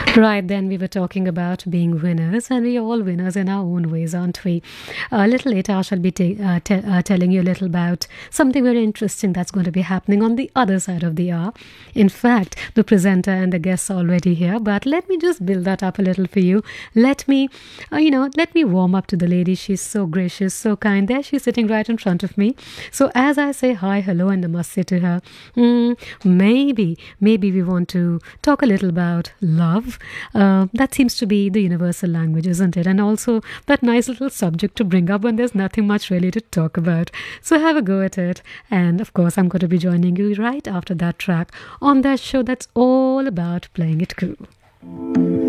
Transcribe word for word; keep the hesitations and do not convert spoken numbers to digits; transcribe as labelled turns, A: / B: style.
A: Right, then we were talking about being winners, and we are all winners in our own ways, aren't we? A little later, I shall be ta- uh, te- uh, telling you a little about something very interesting that's going to be happening on the other side of the hour. In fact, the presenter and the guests are already here, but let me just build that up a little for you. Let me, uh, you know, let me warm up to the lady. She's so gracious, so kind. There she's sitting right in front of me. So as I say hi, hello, and namaste to her, mm, maybe, maybe we want to talk a little about love. Uh, that seems to be the universal language, isn't it? And also that nice little subject to bring up when there's nothing much really to talk about. So have a go at it. And of course, I'm going to be joining you right after that track on that show that's all about playing it cool.